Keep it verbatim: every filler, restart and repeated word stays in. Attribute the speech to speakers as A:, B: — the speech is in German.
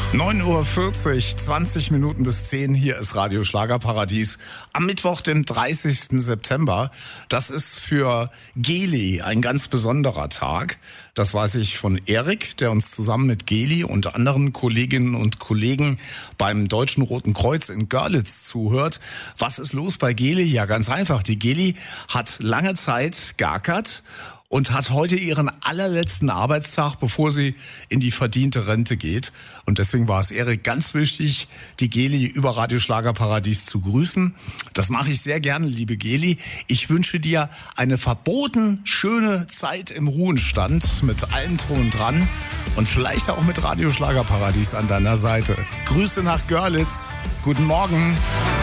A: neun Uhr vierzig, zwanzig Minuten bis zehn, hier ist Radio Schlagerparadies. Am Mittwoch, den dreißigsten September. Das ist für Geli ein ganz besonderer Tag. Das weiß ich von Erik, der uns zusammen mit Geli und anderen Kolleginnen und Kollegen beim Deutschen Roten Kreuz in Görlitz zuhört. Was ist los bei Geli? Ja, ganz einfach. Die Geli hat lange Zeit geackert und hat heute ihren allerletzten Arbeitstag, bevor sie in die verdiente Rente geht. Und deswegen war es Erik ganz wichtig, die Geli über Radio Schlagerparadies zu grüßen. Das mache ich sehr gerne, liebe Geli. Ich wünsche dir eine verboten schöne Zeit im Ruhestand mit allem Drum und Dran und vielleicht auch mit Radio Schlagerparadies an deiner Seite. Grüße nach Görlitz. Guten Morgen.